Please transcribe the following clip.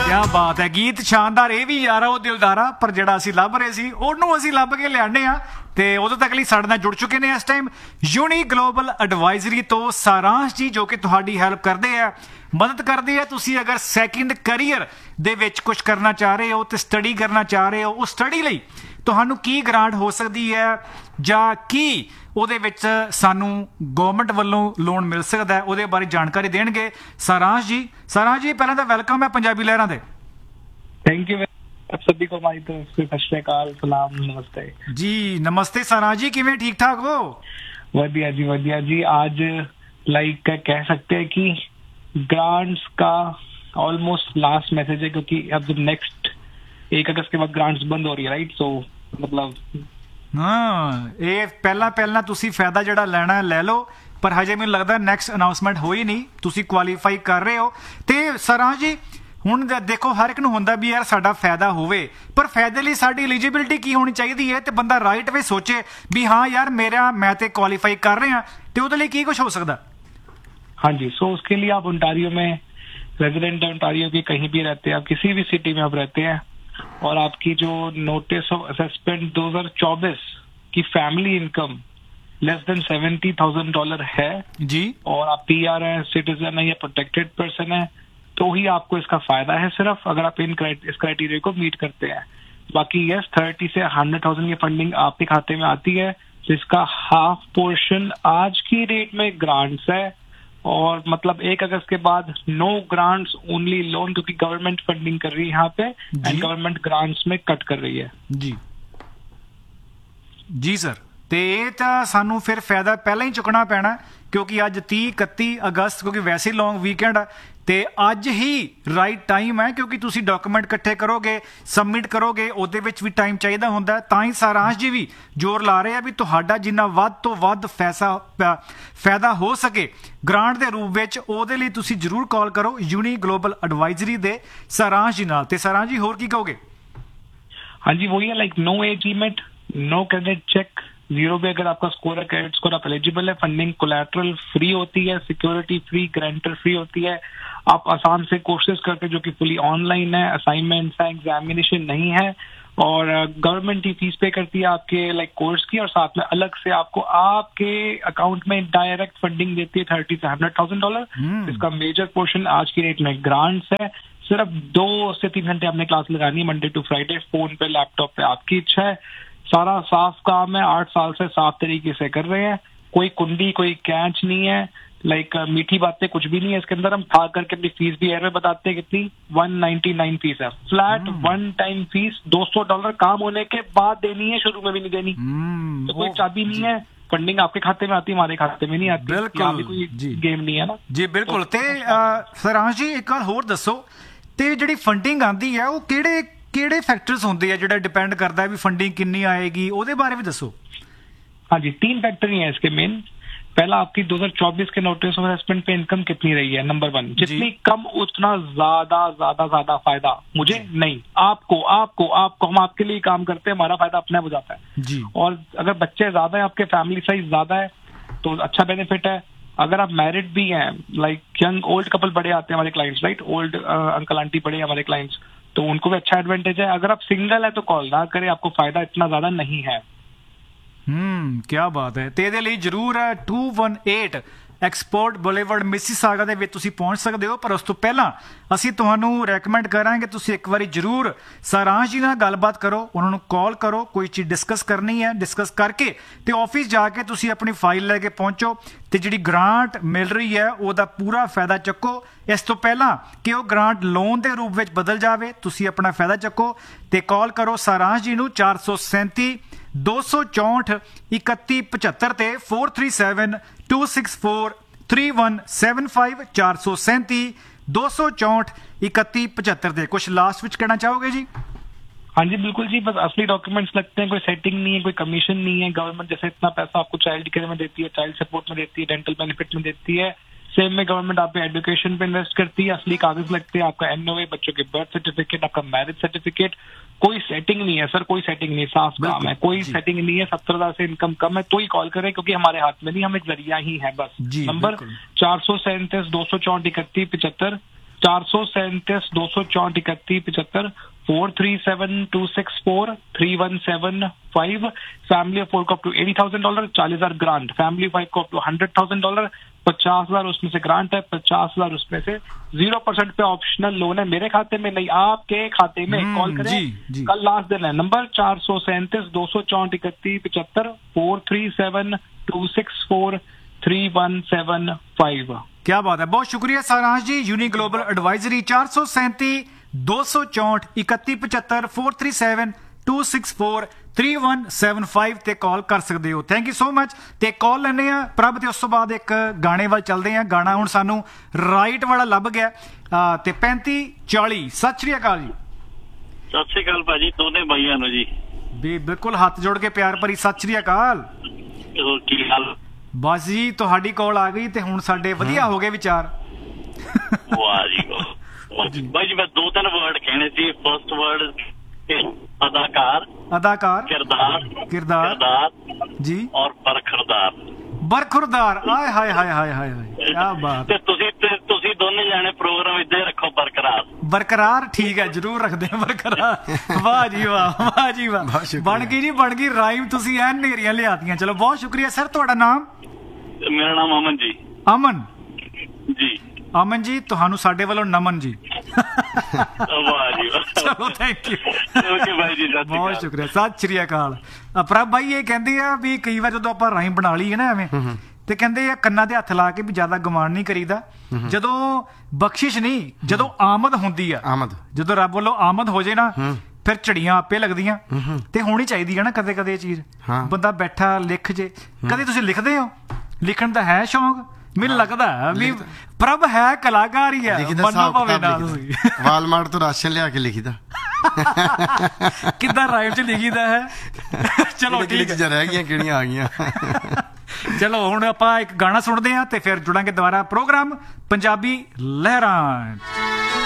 क्या बात है, गीत शानदार। ਇਹ ਵੀ ਯਾਰਾ ਉਹ ਦਿਲਦਾਰਾ, ਪਰ ਜਿਹੜਾ ਅਸੀਂ ਲੱਭ ਰਹੇ ਸੀ ਉਹਨੂੰ ਅਸੀਂ ਲੱਭ ਕੇ ਲਿਆਣੇ ਆ। ਤੇ ਉਦੋਂ ਤੱਕ ਲਈ ਸਾਡੇ ਨਾਲ ਜੁੜ ਚੁੱਕੇ ਨੇ ਇਸ ਟਾਈਮ ਯੂਨੀ ਗਲੋਬਲ ਐਡਵਾਈਜ਼ਰੀ ਤੋਂ ਸਾਰਾਂਸ਼ ਜੀ, ਜੋ ਕਿ ਤੁਹਾਡੀ ਹੈਲਪ ਕਰਦੇ ਆ, ਮਦਦ ਕਰਦੇ ਆ। ਤੁਸੀਂ ਅਗਰ ਸੈਕਿੰਡ ਕਰੀਅਰ ਦੇ ਵਿੱਚ ਕੁਝ ਕਰਨਾ ਚਾਹ ਰਹੇ ਹੋ ਤੇ ਸਟੱਡੀ ਕਰਨਾ ਚਾਹ ਰਹੇ ਹੋ, ਉਹ ਸਟੱਡੀ ਲਈ ਤੁਹਾਨੂੰ ਕੀ ਗ੍ਰਾਂਟ ਹੋ ਸਕਦੀ ਹੈ ਜਾਂ ਕੀ ਉਹਦੇ ਵਿੱਚ ਸਾਨੂੰ ਗਵਰਨਮੈਂਟ ਵੱਲੋਂ ਲੋਨ ਮਿਲ ਸਕਦਾ ਹੈ, ਉਹਦੇ ਬਾਰੇ ਜਾਣਕਾਰੀ ਦੇਣਗੇ ਸਾਰਾਂਸ਼ ਜੀ। ਸਾਰਾਂਸ਼ ਜੀ, ਪਹਿਲਾਂ ਤਾਂ ਵੈਲਕਮ ਹੈ ਪੰਜਾਬੀ ਲਹਿਰਾਂ ਦੇ। थैंक यू सभी को हमारी तरफ से सत श्री अकाल, सलाम, नमस्ते जी। नमस्ते सारांश जी, किवें ठीक ठाक हो? वधिया जी। आज लाइक कह सकते हैं कि ग्रांट्स का ऑलमोस्ट लास्ट मैसेज है, क्योंकि अब जब नेक्स्ट 1 अगस्त के बाद ग्रांट्स बंद हो रही है, राइट। सो मतलब हाँ, ये पहला तुसी फायदा जिहड़ा लेना ले लो, पर हजे मैनूं लगदा नैक्सट अनाउंसमेंट होई नहीं, तुसी क्वालीफाई कर रहे हो। ते सारांश जी, ਹੁਣ ਦੇਖੋ ਹਰ ਇੱਕ ਨੂੰ ਹੁੰਦਾ ਵੀ ਯਾਰ ਸਾਡਾ ਫਾਇਦਾ ਹੋਵੇ, ਪਰ ਫਾਇਦੇ ਲਈ ਸਾਡੀ ਐਲੀਜੀਬਿਲਿਟੀ ਕੀ ਹੋਣੀ ਚਾਹੀਦੀ ਹੈ, ਤੇ ਬੰਦਾ ਰਾਈਟ ਵੇ ਸੋਚੇ ਵੀ हाँ यार मैं तो क्वालिफाई कर रहे हैं, तो ਉਹਦੇ ਲਈ ਕੀ ਕੁਝ ਹੋ ਸਕਦਾ? हाँ जी, सो उसके लिए आप ओंटारियो में रेजिडेंट ओंटारियो के कहीं भी रहते हैं, आप किसी भी सिटी में आप रहते हैं, और आपकी जो नोटिस ऑफ असेसमेंट 2024 की फैमिली इनकम लेस देन $70,000 है जी, और आप PR हैं, सिटीजन है या प्रोटेक्टेड पर्सन है, तो ही आपको इसका फायदा है, सिर्फ अगर आप इस क्राइटेरिया को मीट करते हैं। बाकी यस, 30 से 100,000 की फंडिंग आपके खाते में आती है, जिसका हाफ पोर्शन आज की रेट में ग्रांट्स है, और मतलब 1 अगस्त के बाद नो ग्रांट्स, ओनली लोन, क्योंकि गवर्नमेंट फंडिंग कर रही है यहाँ पे एंड गवर्नमेंट ग्रांट्स में कट कर रही है। जी सर, ਤੇ ਇਹ ਤਾਂ ਸਾਨੂੰ ਫਿਰ ਫਾਇਦਾ ਪਹਿਲਾਂ ਹੀ ਚੁੱਕਣਾ ਪੈਣਾ, ਕਿਉਂਕਿ ਅੱਜ 30-31 ਅਗਸਤ, ਕਿਉਂਕਿ ਵੈਸੇ ਲੌਂਗ ਵੀਕਐਂਡ ਆ, ਤੇ ਅੱਜ ਹੀ ਰਾਈਟ ਟਾਈਮ ਹੈ, ਕਿਉਂਕਿ ਤੁਸੀਂ ਡਾਕੂਮੈਂਟ ਇਕੱਠੇ ਕਰੋਗੇ, ਸਬਮਿਟ ਕਰੋਗੇ, ਉਹਦੇ ਵਿੱਚ ਵੀ ਟਾਈਮ ਚਾਹੀਦਾ ਹੁੰਦਾ। ਤਾਂ ਹੀ ਸਾਰਾਂਸ਼ ਜੀ ਵੀ ਜ਼ੋਰ ਲਾ ਰਹੇ ਆ ਵੀ ਤੁਹਾਡਾ ਜਿੰਨਾ ਵੱਧ ਤੋਂ ਵੱਧ ਫਾਇਦਾ ਹੋ ਸਕੇ ਗ੍ਰਾਂਟ ਦੇ ਰੂਪ ਵਿੱਚ, ਉਹਦੇ ਲਈ ਤੁਸੀਂ ਜ਼ਰੂਰ ਕਾਲ ਕਰੋ ਯੂਨੀ ਗਲੋਬਲ ਐਡਵਾਈਜ਼ਰੀ ਦੇ ਸਾਰਾਂਸ਼ ਜੀ ਨਾਲ। ਤੇ ਸਾਰਾਂਸ਼ ਜੀ, ਹੋਰ ਕੀ ਕਹੋਗੇ? ਹਾਂਜੀ, वही है, like no age limit, no credit check, 0 पे अगर आपका स्कोर है, क्रेडिट स्कोर आप एलिजिबल है, फंडिंग कोलैटरल फ्री होती है, सिक्योरिटी फ्री, गारंटर फ्री होती है। आप आसान से कोर्सेज करते जो कि फुली ऑनलाइन है, असाइनमेंट्स है, एग्जामिनेशन नहीं है, और गवर्नमेंट ही फीस पे करती है आपके लाइक कोर्स की, और साथ में अलग से आपको आपके अकाउंट में डायरेक्ट फंडिंग देती है $30,000 से $100,000। इसका मेजर पोर्शन आज की रेट में ग्रांट्स है। सिर्फ 2 से 3 घंटे आपने क्लास लगानी है, मंडे टू फ्राइडे, फोन पे, लैपटॉप पे, आपकी इच्छा है। सारा साफ काम है, 8 साल से साफ तरीके से कर रहे हैं, कोई कुंडी, कोई कैच नहीं है, लाइक मीठी बातें कुछ भी नहीं है इसके अंदर। हम था करके अपनी फीस भी एयर में बताते हैं कितनी, 199 फीस है, फ्लैट 1 टाइम फीस, $200 काम होने के बाद देनी है, शुरू में भी नहीं देनी। तो कोई चाबी नहीं है, फंडिंग आपके खाते में आती है, हमारे खाते में नहीं आती। बिल्कुल, कोई गेम नहीं है ना जी। बिल्कुल। ते सारांश जी, एक गल होर दसो, ते जिहड़ी फंडिंग आंदी है वो ਕਿਹੜੇ फैक्टर्स होंगे है ਜਿਹੜਾ डिपेंड करता है भी फंडिंग कितनी आएगी, ਉਹਦੇ बारे भी दसो। हाँ जी, 3 फैक्टर ही है इसके मेन। पहला, आपकी 2024 के नोटिस ऑफ असेसमेंट पे इनकम कितनी रही है, नंबर 1। जितनी कम उतना ज्यादा फायदा मुझे नहीं, आपको हम आपके लिए काम करते हैं, हमारा फायदा अपने आप हो जाता है जी। और अगर बच्चे ज्यादा है, आपके फैमिली साइज ज्यादा है, तो अच्छा बेनिफिट है। अगर आप मैरिड भी हैं, लाइक यंग ओल्ड कपल बड़े आते हैं हमारे clients, right, old uncle aunty बड़े हमारे क्लाइंट्स, तो उनको भी अच्छा एडवांटेज है। अगर आप सिंगल है तो कॉल ना करें, आपको फायदा इतना ज्यादा नहीं है। क्या बात है। ਤੇ ਇਹਦੇ ਲਈ ਜ਼ਰੂਰ 218 ਐਕਸਪੋਰਟ ਬੁਲੇਵਰਡ ਮਿਸੀਸਾਗਾ ਦੇ ਵਿੱਚ ਤੁਸੀਂ ਪਹੁੰਚ ਸਕਦੇ ਹੋ, ਪਰ ਉਸ ਤੋਂ ਪਹਿਲਾਂ ਅਸੀਂ ਤੁਹਾਨੂੰ ਰეკਮੈਂਡ ਕਰਾਂਗੇ ਤੁਸੀਂ ਇੱਕ ਵਾਰੀ ਜ਼ਰੂਰ ਸਾਰਾਂਸ਼ ਜੀ ਨਾਲ ਗੱਲਬਾਤ ਕਰੋ, ਉਹਨਾਂ ਨੂੰ ਕਾਲ ਕਰੋ, ਕੋਈ ਚੀਜ਼ ਡਿਸਕਸ ਕਰਨੀ ਹੈ, ਡਿਸਕਸ ਕਰਕੇ ਤੇ ਆਫਿਸ ਜਾ ਕੇ ਤੁਸੀਂ ਆਪਣੀ ਫਾਈਲ ਲੈ ਕੇ ਪਹੁੰਚੋ ਤੇ ਜਿਹੜੀ ਗ੍ਰਾਂਟ ਮਿਲ ਰਹੀ ਹੈ ਉਹਦਾ ਪੂਰਾ ਫਾਇਦਾ ਚੱਕੋ। ਇਸ ਤੋਂ ਪਹਿਲਾਂ ਕਿ ਉਹ ਗ੍ਰਾਂਟ ਲੋਨ ਦੇ ਰੂਪ ਵਿੱਚ ਬਦਲ ਜਾਵੇ, ਤੁਸੀਂ ਆਪਣਾ ਫਾਇਦਾ ਚੱਕੋ ਤੇ ਕਾਲ ਕਰੋ ਸਾਰਾਂਸ਼ ਜੀ ਨੂੰ 437 264 3175 ਤੇ 437-264 3175 437 264 3175 ਦੇ। कुछ लास्ट ਵਿੱਚ कहना चाहोगे जी? हाँ जी, बिल्कुल जी। बस असली डॉक्यूमेंट्स लगते हैं, कोई सेटिंग नहीं है, कोई कमीशन नहीं है। गवर्नमेंट जैसे इतना पैसा आपको चाइल्ड केयर में देती है, चाइल्ड सपोर्ट में देती है, डेंटल बेनिफिट में देती है, सेम में गवर्नमेंट आप एजुकेशन पे इन्वेस्ट करती है। असली कागज लगते हैं, आपका NOA, बच्चों के बर्थ सर्टिफिकेट, आपका मैरिज सर्टिफिकेट। कोई सेटिंग नहीं है सर, कोई सेटिंग नहीं, साफ काम है, कोई सेटिंग नहीं है। 70,000 से इनकम कम है तो ही कॉल करें, क्योंकि हमारे हाथ में नहीं, हम एक जरिया ही है बस। नंबर 437 264 3175 437 264 31 75 437 264 3175. फैमिली ऑफ 4 को अप टू $80,000, 40,000 ग्रांट. फैमिली 5 को अप टू $100,000, 50,000 उसमें से ग्रांट है, 50,000 उसमें से 0% पे ऑप्शनल लोन है. मेरे खाते में नहीं, आपके खाते में. कॉल करें, जी. कल लास्ट दिन है. नंबर 437 264 31 75 437 264 3175. क्या बात है, बहुत शुक्रिया सारांश जी. यूनी ग्लोबल एडवाइजरी 437 264 31 75 437 264 3175 ਤੇ ਕਾਲ ਕਰ ਸਕਦੇ ਹੋ. Thank you so much. ਤੇ ਕਾਲ ਲੈਣੇ ਆ ਪ੍ਰਭ, ਤੇ ਉਸ ਤੋਂ ਬਾਅਦ ਇੱਕ ਗਾਣੇ ਵੱਲ ਚੱਲਦੇ ਆ. ਗਾਣਾ ਹੁਣ ਸਾਨੂੰ ਰਾਈਟ ਵਾਲਾ ਲੱਭ ਗਿਆ ਤੇ 3540. ਸਤਿ ਸ਼੍ਰੀ ਅਕਾਲ ਜੀ. ਸਤਿ ਸ਼੍ਰੀ ਅਕਾਲ ਭਾਜੀ, ਦੋਨੇ ਭਾਈਆਂ ਨੂੰ ਜੀ. ਵੀ ਬਿਲਕੁਲ ਹੱਥ ਜੋੜ ਕੇ ਪਿਆਰ ਭਰੀ ਸਤਿ ਸ਼੍ਰੀ ਅਕਾਲ. ਹੋਰ ਕੀ ਹਾਲ? ਬਸ ਜੀ ਤੁਹਾਡੀ ਕਾਲ ਆ ਗਈ ਤੇ ਹੁਣ ਸਾਡੇ ਵਧੀਆ ਹੋ ਗਏ ਵਿਚਾਰ. ਵਾਹ ਜੀ ਵਾਹ. ਭਾਈ ਜੀ ਮੈਂ 2-3 ਵਰਡ ਕਹਿਣੇ ਸੀ. ਫਸਟ ਵਰਡ ਅਦਾਕਾਰ, ਕਿਰਦਾਰ ਜੀ, ਔਰ ਬਰਖੁਰਦਾਰ. ਆਏ ਹਾਏ ਹਾਏ ਹਾਏ ਹਾਏ ਹਾਏ, ਕਿਆ ਬਾਤ. ਤੇ ਤੁਸੀਂ ਦੋਨੇ ਜਾਣੇ ਪ੍ਰੋਗਰਾਮ ਇੱਦਾਂ ਰੱਖੋ ਬਰਕਰਾਰ. ਠੀਕ ਹੈ, ਜਰੂਰ ਰੱਖਦੇ ਹਾਂ ਬਰਕਰਾਰ. ਵਾਹ ਜੀ ਵਾਹ, ਵਾਹ ਜੀ ਵਾਹ. ਬਣ ਗਈ ਜੀ, ਬਣ ਗਈ ਰਾਈਮ. ਤੁਸੀਂ ਐਨ ਨੇਰੀਆਂ ਲਿਆਤੀਆਂ. ਚਲੋ ਬਹੁਤ ਸ਼ੁਕਰੀਆ ਸਰ. ਤੁਹਾਡਾ ਨਾਮ? ਮੇਰਾ ਨਾਮ ਅਮਨ ਜੀ. ਅਮਨ ਜੀ. ਅਮਨ ਜੀ, ਤੁਹਾਨੂੰ ਸਾਡੇ ਵੱਲੋਂ ਨਮਨ ਜੀ. ਵਾਹ ਜੀ ਵਾਹ. ਚਲੋ ਥੈਂਕ ਯੂ. ਭਾਈ ਜੀ ਬਹੁਤ ਸ਼ੁਕਰੀਆ. ਸਤਿ ਸ਼੍ਰੀ ਅਕਾਲ. ਪ੍ਰਭ ਭਾਈ ਇਹ ਕਹਿੰਦੇ ਆ ਵੀ ਕਈ ਵਾਰ ਜਦੋਂ ਆਪਾਂ ਰਾਈਮ ਬਣਾ ਲਈਏ ਨਾ ਐਵੇਂ, ਤੇ ਕਹਿੰਦੇ ਆ ਕੰਨਾਂ ਦੇ ਹੱਥ ਲਾ ਕੇ ਵੀ ਜ਼ਿਆਦਾ ਗੁਮਾਨ ਨਹੀਂ ਕਰੀਦਾ. ਜਦੋਂ ਬਖਸ਼ਿਸ਼ ਨਹੀਂ, ਜਦੋਂ ਆਮਦ ਹੁੰਦੀ ਆ, ਜਦੋਂ ਰੱਬ ਵੱਲੋਂ ਆਮਦ ਹੋ ਜੇ ਨਾ, ਫਿਰ ਝੜੀਆਂ ਆਪੇ ਲੱਗਦੀਆਂ. ਤੇ ਹੋਣੀ ਚਾਹੀਦੀ ਹੈ ਨਾ ਕਦੇ ਕਦੇ ਇਹ ਚੀਜ਼. ਬੰਦਾ ਬੈਠਾ ਲਿਖ ਜੇ. ਕਦੇ ਤੁਸੀਂ ਲਿਖਦੇ ਹੋ? ਲਿਖਣ ਦਾ ਹੈ ਸ਼ੌਂਕ? ਮੈਨੂੰ ਲੱਗਦਾ ਵੀ ਪ੍ਰਭ ਹੈ ਕਲਾਕਾਰ ਹੀ ਹੈ. ਮੰਨੋ ਭਾਵੇਂ ਨਾ ਤੁਸੀਂ. ਵਾਲਮਾਰਟ ਤੋਂ ਰਾਸ਼ਨ ਲਿਆ ਕੇ ਲਿਖੀਦਾ. ਕਿੱਦਾਂ ਰਾਈਮ ਚ ਲਿਖੀਦਾ ਹੈ? ਚਲੋ ਠੀਕ ਚੀਜ਼ਾਂ ਰਹਿ ਗਈਆਂ, ਕਿਹੜੀਆਂ ਆ ਗਈਆਂ. ਚਲੋ ਹੁਣ ਆਪਾਂ ਇੱਕ ਗਾਣਾ ਸੁਣਦੇ ਹਾਂ ਤੇ ਫਿਰ ਜੁੜਾਂਗੇ ਦੁਬਾਰਾ ਪ੍ਰੋਗਰਾਮ ਪੰਜਾਬੀ ਲਹਿਰਾਂ.